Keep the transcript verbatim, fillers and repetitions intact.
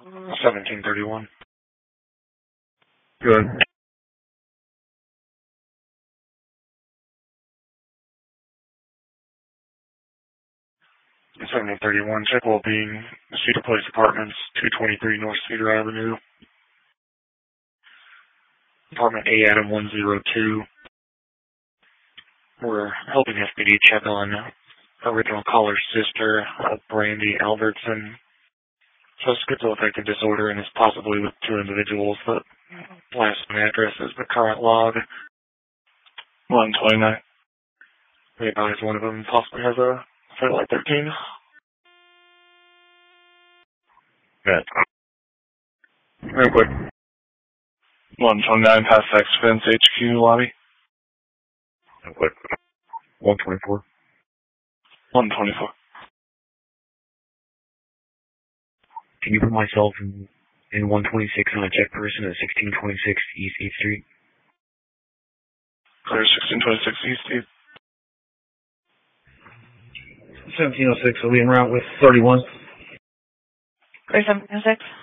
seventeen thirty-one. Good. seventeen thirty-one, check well-being, Cedar Place Apartments, two twenty-three North Cedar Avenue. Apartment A Adam one oh two. We're helping F B D check on original caller's sister, uh, Brandy Albertson. So schizoaffective disorder and is possibly with two individuals. The last address is the current log. one twenty-nine. We advise one of them possibly has a satellite thirteen. Good. Real quick. one twenty-nine past X Fence H Q lobby. Real quick. one twenty-four. one twenty-four. Can you put myself in, in one twenty-six on a check person at sixteen twenty-six East eighth Street? Clear sixteen twenty-six East eighth. seventeen oh six will be en route with thirty-one. Clear seventeen oh six.